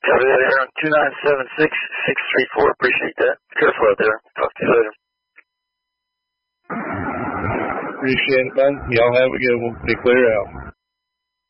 Copy that, Aaron. 2976634. Appreciate that. Careful out there. Talk to you later. Appreciate it, man. Y'all have a good one. Be clear out.